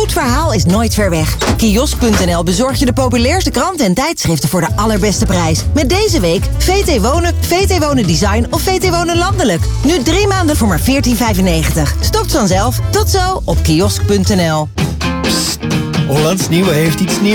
goed verhaal is nooit ver weg. Kiosk.nl bezorgt je de populairste kranten en tijdschriften voor de allerbeste prijs. Met deze week VT Wonen, VT Wonen Design of VT Wonen Landelijk. Nu 3 maanden voor maar €14,95. Stopt vanzelf. Tot zo op kiosk.nl. Psst, Hollands Nieuwe heeft iets nieuws.